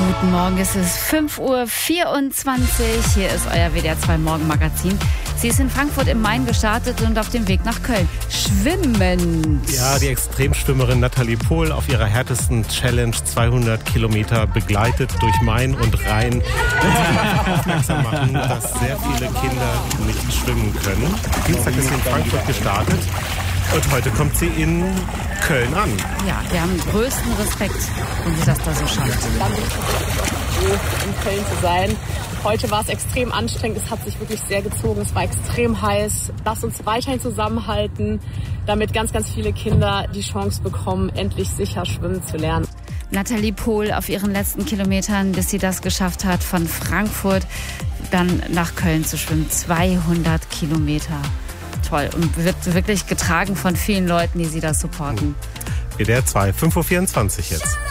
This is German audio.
Guten Morgen, es ist 5:24 Uhr. Hier ist euer WDR 2 Morgenmagazin. Sie ist in Frankfurt im Main gestartet und auf dem Weg nach Köln. Schwimmend. Ja, die Extremschwimmerin Nathalie Pohl auf ihrer härtesten Challenge 200 Kilometer begleitet durch Main und Rhein. Und aufmerksam machen, dass sehr viele Kinder nicht schwimmen können. Dienstag ist sie in Frankfurt gestartet. Und heute kommt sie in Köln an. Ja, wir haben größten Respekt, wenn sie das da so schafft. Dann bin ich in Köln zu sein. Heute war es extrem anstrengend, es hat sich wirklich sehr gezogen, es war extrem heiß. Lasst uns weiterhin zusammenhalten, damit ganz, ganz viele Kinder die Chance bekommen, endlich sicher schwimmen zu lernen. Nathalie Pohl auf ihren letzten Kilometern, bis sie das geschafft hat, von Frankfurt dann nach Köln zu schwimmen. 200 Kilometer. Toll. Und wird wirklich getragen von vielen Leuten, die sie da supporten. WDR 2, 5:24 Uhr jetzt.